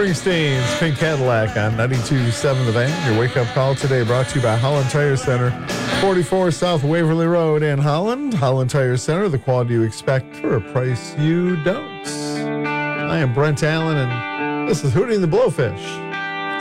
Springsteen's Pink Cadillac on 92.7 The Van. Your wake-up call today brought to you by Holland Tire Center, 44 South Waverly Road in Holland. Holland Tire Center, the quality you expect for a price you don't. I am Brent Allen, and this is Hootie and the Blowfish.